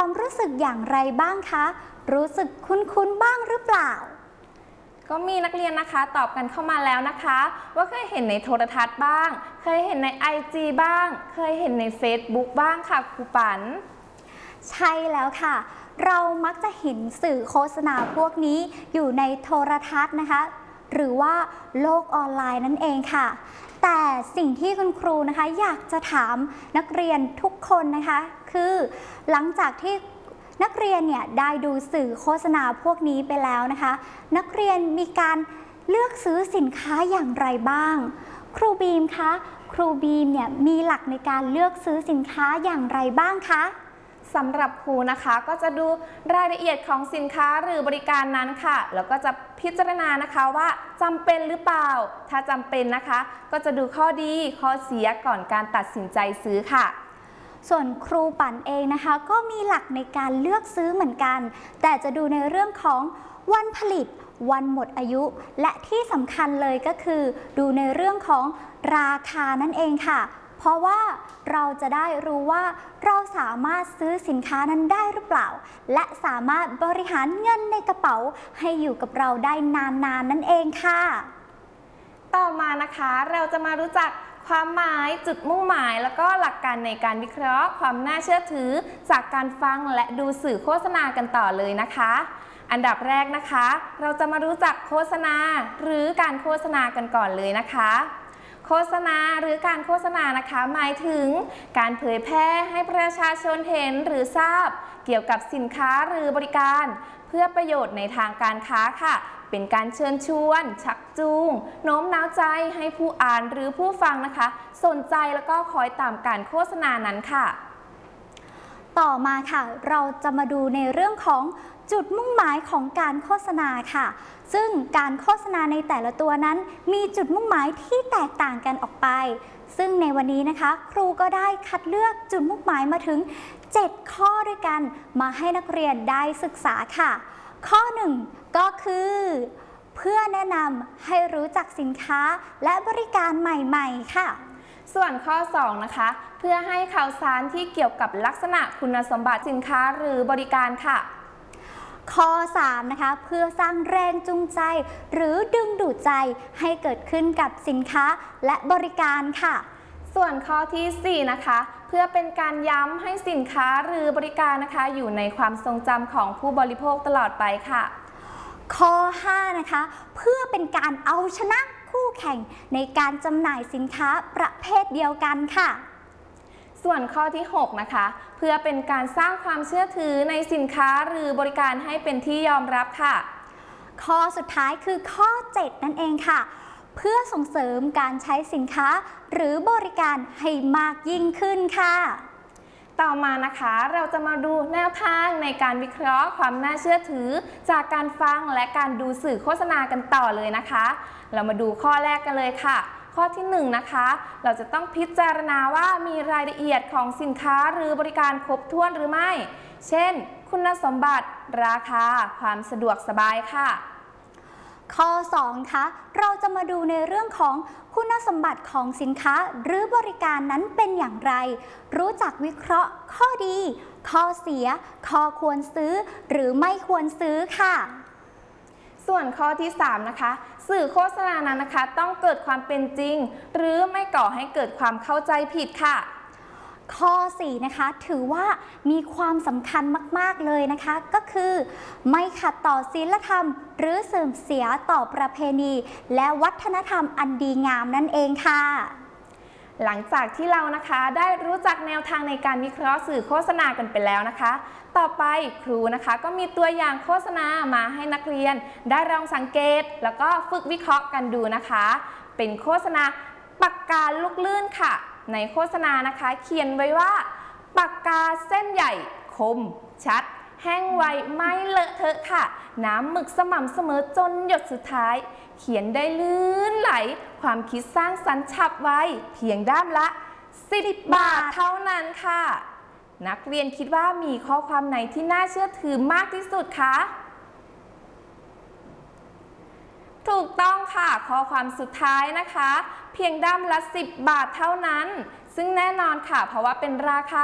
ความรู้สึกอย่างไรบ้างคะรู้สึกคุ้นๆบ้างหรือเปล่าก็มีนักเรียนนะคะตอบกันเข้ามาแล้วนะคะว่าเคยเห็นในโทรทัศน์บ้างเคยเห็นใน IG บ้างเคยเห็นใน Facebook บ้างค่ะครูปันใช่แล้วค่ะเรามักจะเห็นสื่อโฆษณาพวกนี้อยู่ในโทรทัศน์นะคะหรือว่าโลกออนไลน์นั่นเองค่ะแต่สิ่งที่คุณครูนะคะอยากจะถามนักเรียนทุกคนนะคะคือหลังจากที่นักเรียนเนี่ยได้ดูสื่อโฆษณาพวกนี้ไปแล้วนะคะนักเรียนมีการเลือกซื้อสินค้าอย่างไรบ้างครูบีมคะครูบีมเนี่ยมีหลักในการเลือกซื้อสินค้าอย่างไรบ้างคะสำหรับครูนะคะก็จะดูรายละเอียดของสินค้าหรือบริการนั้นค่ะแล้วก็จะพิจารณานะคะว่าจำเป็นหรือเปล่าถ้าจำเป็นนะคะก็จะดูข้อดีข้อเสียก่อนการตัดสินใจซื้อค่ะส่วนครูปั่นเองนะคะก็มีหลักในการเลือกซื้อเหมือนกันแต่จะดูในเรื่องของวันผลิตวันหมดอายุและที่สำคัญเลยก็คือดูในเรื่องของราคานั่นเองค่ะเพราะว่าเราจะได้รู้ว่าเราสามารถซื้อสินค้านั้นได้หรือเปล่าและสามารถบริหารเงินในกระเป๋าให้อยู่กับเราได้นานๆนั่นเองค่ะต่อมานะคะเราจะมารู้จักความหมายจุดมุ่งหมายแล้วก็หลักการในการวิเคราะห์ความน่าเชื่อถือจากการฟังและดูสื่อโฆษณากันต่อเลยนะคะอันดับแรกนะคะเราจะมารู้จักโฆษณาหรือการโฆษณากันก่อนเลยนะคะโฆษณาหรือการโฆษณานะคะหมายถึงการเผยแพร่ให้ประชาชนเห็นหรือทราบเกี่ยวกับสินค้าหรือบริการเพื่อประโยชน์ในทางการค้าค่ะเป็นการเชิญชวนชักจูงโน้มน้าวใจให้ผู้อ่านหรือผู้ฟังนะคะสนใจแล้วก็คอยตามการโฆษณานั้นค่ะต่อมาค่ะเราจะมาดูในเรื่องของจุดมุ่งหมายของการโฆษณาค่ะซึ่งการโฆษณาในแต่ละตัวนั้นมีจุดมุ่งหมายที่แตกต่างกันออกไปซึ่งในวันนี้นะคะครูก็ได้คัดเลือกจุดมุ่งหมายมาถึง7ข้อด้วยกันมาให้นักเรียนได้ศึกษาค่ะข้อ1ก็คือเพื่อแนะนำให้รู้จักสินค้าและบริการใหม่ๆค่ะส่วนข้อ2นะคะเพื่อให้ข่าวสารที่เกี่ยวกับลักษณะคุณสมบัติสินค้าหรือบริการค่ะข้อ3นะคะเพื่อสร้างแรงจูงใจหรือดึงดูดใจให้เกิดขึ้นกับสินค้าและบริการค่ะส่วนข้อที่4นะคะเพื่อเป็นการย้ำให้สินค้าหรือบริการนะคะอยู่ในความทรงจำของผู้บริโภคตลอดไปค่ะข้อ5นะคะเพื่อเป็นการเอาชนะคู่แข่งในการจำหน่ายสินค้าประเภทเดียวกันค่ะส่วนข้อที่6นะคะเพื่อเป็นการสร้างความเชื่อถือในสินค้าหรือบริการให้เป็นที่ยอมรับค่ะข้อสุดท้ายคือข้อ7นั่นเองค่ะเพื่อส่งเสริมการใช้สินค้าหรือบริการให้มากยิ่งขึ้นค่ะต่อมานะคะเราจะมาดูแนวทางในการวิเคราะห์ความน่าเชื่อถือจากการฟังและการดูสื่อโฆษณากันต่อเลยนะคะเรามาดูข้อแรกกันเลยค่ะข้อที่1นะคะเราจะต้องพิจารณาว่ามีรายละเอียดของสินค้าหรือบริการครบถ้วนหรือไม่เช่นคุณสมบัติราคาความสะดวกสบายค่ะข้อ2คะเราจะมาดูในเรื่องของคุณสมบัติของสินค้าหรือบริการนั้นเป็นอย่างไรรู้จักวิเคราะห์ข้อดีข้อเสียข้อควรซื้อหรือไม่ควรซื้อค่ะส่วนข้อที่3นะคะสื่อโฆษณานั้นนะคะต้องเกิดความเป็นจริงหรือไม่ก่อให้เกิดความเข้าใจผิดค่ะข้อ4นะคะถือว่ามีความสำคัญมากๆเลยนะคะก็คือไม่ขัดต่อศีลธรรมหรือเสื่อมเสียต่อประเพณีและวัฒนธรรมอันดีงามนั่นเองค่ะหลังจากที่เรานะคะได้รู้จักแนวทางในการวิเคราะห์สื่อโฆษณากันไปแล้วนะคะต่อไปครูนะคะก็มีตัวอย่างโฆษณามาให้นักเรียนได้ลองสังเกตแล้วก็ฝึกวิเคราะห์กันดูนะคะเป็นโฆษณาปากกาลูกลื่นค่ะในโฆษณานะคะเขียนไว้ว่าปากกาเส้นใหญ่คมชัดแห้งไวไม่เลอะเทอะค่ะน้ำหมึกสม่ำเสมอจนหยดสุดท้ายเขียนได้ลื่นไหลความคิดสร้างสรรค์ฉับไวเพียงด้ามละ10 บาทเท่านั้นค่ะนักเรียนคิดว่ามีข้อความไหนที่น่าเชื่อถือมากที่สุดคะถูกต้องค่ะข้อความสุดท้ายนะคะเพียงด้ามละ10 บาทเท่านั้นซึ่งแน่นอนค่ะเพราะว่าเป็นราคา